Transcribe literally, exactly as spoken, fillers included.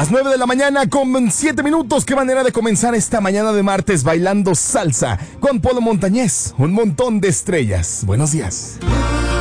Las nueve de la mañana con siete minutos. Qué manera de comenzar esta mañana de martes bailando salsa con Polo Montañés. Un montón de estrellas. Buenos días.